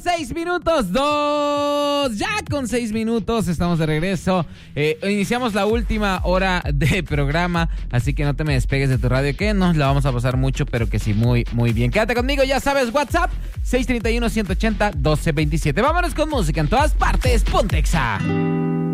6 minutos, ya con 6 minutos, estamos de regreso. Iniciamos la última hora de programa, así que no te me despegues de tu radio, que nos la vamos a pasar mucho, pero que sí, muy, muy bien. Quédate conmigo, ya sabes, WhatsApp 631-180-1227. Vámonos con música en todas partes, Ponte Exa.